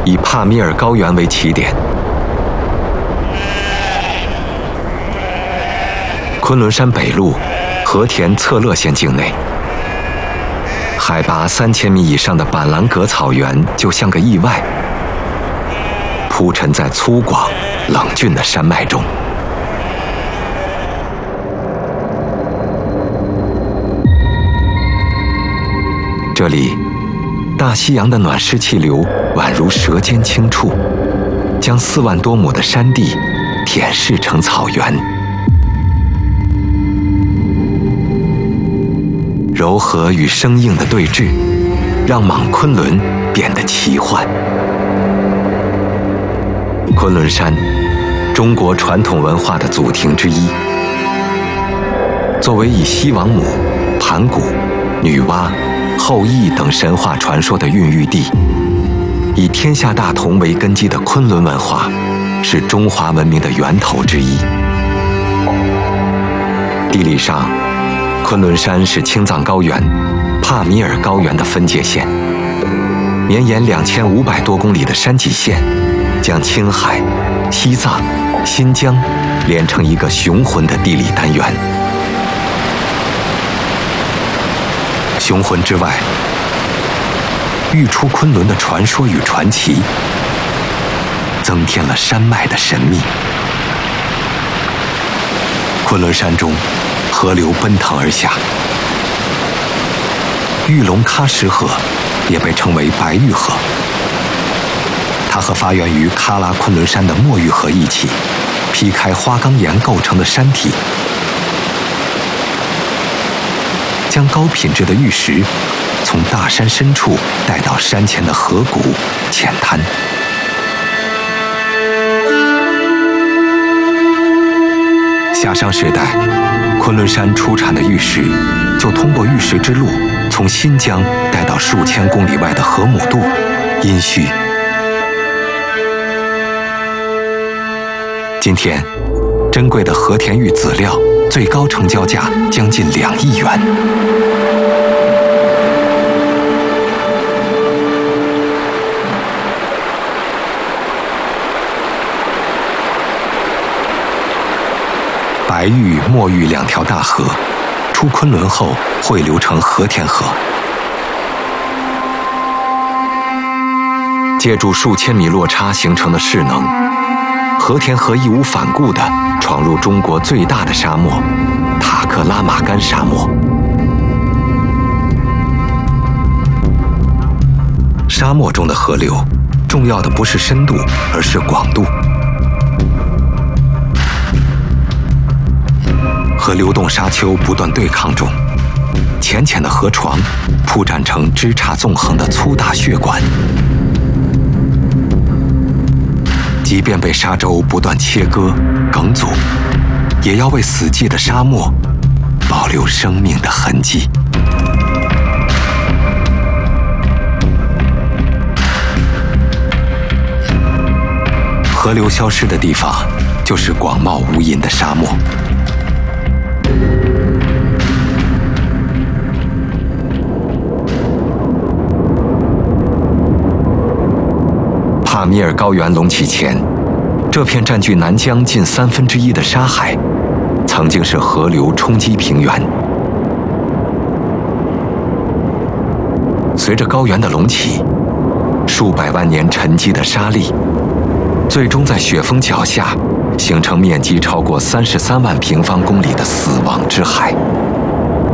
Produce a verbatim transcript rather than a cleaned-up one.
以帕米尔高原为起点，昆仑山北麓和田策勒县境内，海拔三千米以上的板蓝革草原就像个意外，铺陈在粗犷冷峻的山脉中。这里，大西洋的暖湿气流宛如舌尖轻触，将四万多亩的山地舔舐成草原。柔和与生硬的对峙，让莽昆仑变得奇幻。昆仑山，中国传统文化的祖庭之一。作为以西王母、盘古、女娲、后羿等神话传说的孕育地，以天下大同为根基的昆仑文化，是中华文明的源头之一。地理上，昆仑山是青藏高原、帕米尔高原的分界线，绵延两千五百多公里的山脊线，将青海、西藏、新疆连成一个雄浑的地理单元。雄浑之外，愈出昆仑的传说与传奇，增添了山脉的神秘。昆仑山中，河流奔腾而下，玉龙喀什河也被称为白玉河。它和发源于喀拉昆仑山的墨玉河一起，劈开花岗岩构成的山体，将高品质的玉石从大山深处带到山前的河谷、浅滩。夏商时代，昆仑山出产的玉石就通过玉石之路，从新疆带到数千公里外的河姆渡、殷墟。今天，珍贵的和田玉籽料最高成交价将近两亿元。白玉、墨玉两条大河，出昆仑后汇流成和田河。借助数千米落差形成的势能，和田河义无反顾地闯入中国最大的沙漠——塔克拉玛干沙漠。沙漠中的河流，重要的不是深度，而是广度。和流动沙丘不断对抗中，浅浅的河床铺展成枝杈纵横的粗大血管。即便被沙洲不断切割、梗阻，也要为死寂的沙漠保留生命的痕迹。河流消失的地方，就是广袤无垠的沙漠。帕米尔高原隆起前，这片占据南疆近三分之一的沙海，曾经是河流冲击平原。随着高原的隆起，数百万年沉积的沙砾，最终在雪峰脚下形成面积超过三十三万平方公里的死亡之海。